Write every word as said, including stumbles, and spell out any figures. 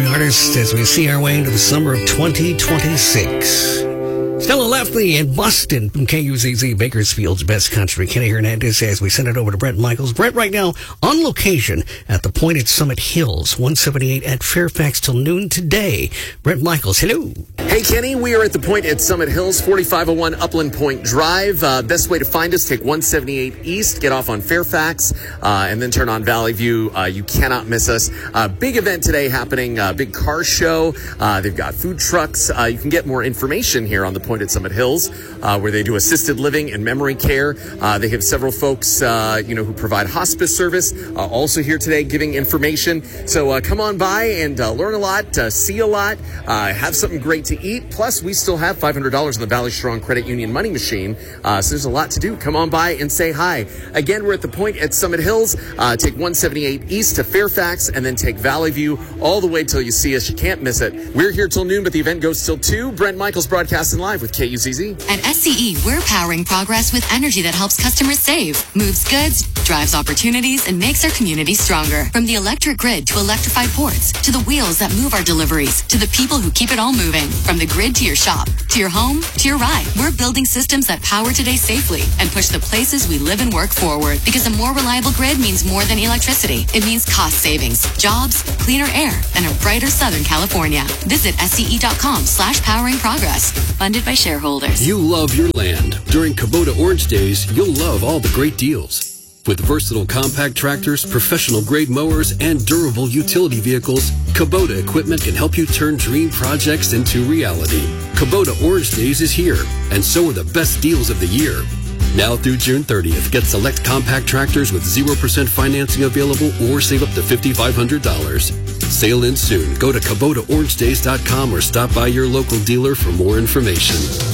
country artist as we see our way into the summer of twenty twenty-six. Stella Leftley in Boston from K U Z Z, Bakersfield's Best Country. Kenny Hernandez as we send it over to Brent Michaels. Brent right now on location at the Point at Summit Hills, one seventy-eight at Fairfax till noon today. Brent Michaels, hello. Hey, Kenny, we are at the Point at Summit Hills, forty-five oh one Upland Point Drive. Uh, best way to find us, take one seventy-eight East, get off on Fairfax, uh, and then turn on Valley View. Uh, you cannot miss us. Uh, big event today happening, uh, big car show. Uh, they've got food trucks. Uh, you can get more information here on the Point at Summit Hills, uh, where they do assisted living and memory care. Uh, they have several folks, uh, you know, who provide hospice service, uh, also here today giving information. So uh, come on by and uh, learn a lot, uh, see a lot, uh, have something great to eat. Plus, we still have five hundred dollars in the Valley Strong Credit Union money machine, uh, so there's a lot to do. Come on by and say hi. Again, we're at the Point at Summit Hills. Uh, take one seventy-eight East to Fairfax, and then take Valley View all the way till you see us. You can't miss it. We're here till noon, but the event goes till two. Brent Michaels broadcasting live with K U Z Z. At S C E, we're powering progress with energy that helps customers save, moves goods, drives opportunities, and makes our community stronger. From the electric grid to electrified ports, to the wheels that move our deliveries, to the people who keep it all moving. From the grid to your shop, to your home, to your ride, we're building systems that power today safely and push the places we live and work forward. Because a more reliable grid means more than electricity. It means cost savings, jobs, cleaner air, and a brighter Southern California. Visit sce.com slash powering progress. Funded by shareholders. You love your land. During Kubota Orange Days, you'll love all the great deals. With versatile compact tractors, professional-grade mowers, and durable utility vehicles, Kubota equipment can help you turn dream projects into reality. Kubota Orange Days is here, and so are the best deals of the year. Now through June thirtieth, get select compact tractors with zero percent financing available or save up to five thousand five hundred dollars. Sale ends soon. Go to Kubota Orange Days dot com or stop by your local dealer for more information.